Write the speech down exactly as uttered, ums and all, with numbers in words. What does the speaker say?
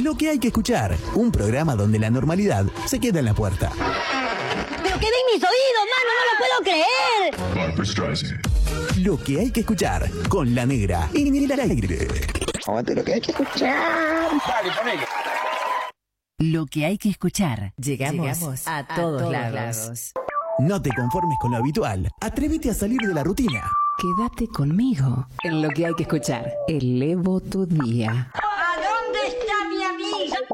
Lo que hay que escuchar, un programa donde la normalidad se queda en la puerta. ¡Pero qué ven mis oídos, mano! ¡No lo puedo creer! Barbra Streisand. Lo que hay que escuchar, con La Negra en el aire. Aguante lo que hay que escuchar. Dale, ponele. Lo que hay que escuchar. Llegamos, Llegamos a, a todos, todos lados. lados. No te conformes con lo habitual. Atrévete a salir de la rutina. Quédate conmigo en lo que hay que escuchar. Elevo tu día.